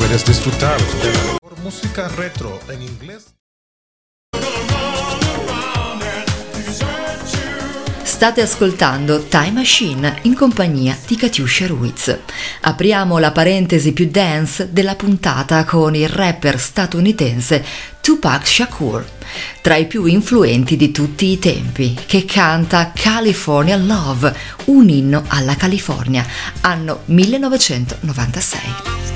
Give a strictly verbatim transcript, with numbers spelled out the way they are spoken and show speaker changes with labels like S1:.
S1: puedes disfrutar de la mejor música retro en inglés.
S2: State ascoltando Time Machine in compagnia di Katiuscia Ruiz. Apriamo la parentesi più dance della puntata con il rapper statunitense Tupac Shakur, tra i più influenti di tutti i tempi, che canta California Love, un inno alla California, anno millenovecentonovantasei.